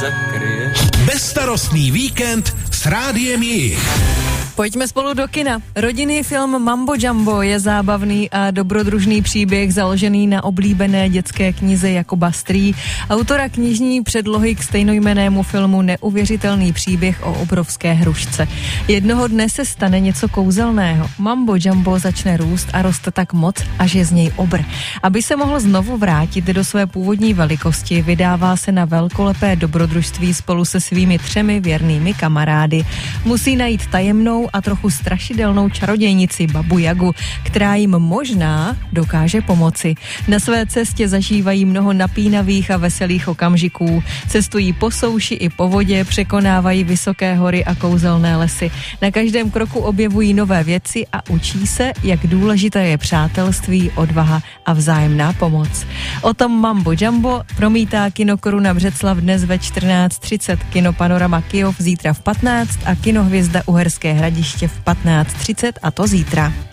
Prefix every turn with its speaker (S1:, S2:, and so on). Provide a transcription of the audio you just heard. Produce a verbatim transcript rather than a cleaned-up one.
S1: zakryje.
S2: Bezstarostný víkend s Rádiem Jich.
S3: Pojďme spolu do kina. Rodinný film Mambo Jumbo je zábavný a dobrodružný příběh založený na oblíbené dětské knize Jakuba Strý, autora knižní předlohy k stejnojmennému filmu Neuvěřitelný příběh o obrovské hrušce. Jednoho dne se stane něco kouzelného. Mambo Jumbo začne růst a roste tak moc, až je z něj obr. Aby se mohl znovu vrátit do své původní velikosti, vydává se na velkolepé dobrodružství spolu se svými třemi věrnými kamarády. Musí najít tajemnou a trochu strašidelnou čarodějnici Babu Jagu, která jim možná dokáže pomoci. Na své cestě zažívají mnoho napínavých a veselých okamžiků. Cestují po souši i po vodě, překonávají vysoké hory a kouzelné lesy. Na každém kroku objevují nové věci a učí se, jak důležité je přátelství, odvaha a vzájemná pomoc. O tom Mambo Jumbo promítá Kino Koruna Břeclav dnes ve čtrnáct třicet, Kino Panorama Kyjov zítra v patnáct a Kino Hvězda Uherské Hradiště v patnáct třicet, a to zítra.